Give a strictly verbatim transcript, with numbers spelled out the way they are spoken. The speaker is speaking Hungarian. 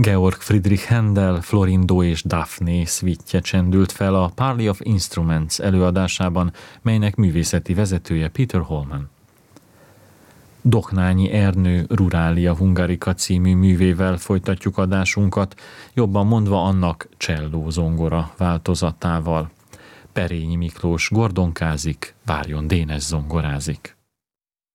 Georg Friedrich Händel, Florindo és Daphne szvítje csendült fel a Parley of Instruments előadásában, melynek művészeti vezetője Peter Holman. Doknányi Ernő Ruralia Hungarica című művével folytatjuk adásunkat, jobban mondva annak cselló-zongora változatával. Perényi Miklós gordonkázik, Várjon Dénes zongorázik.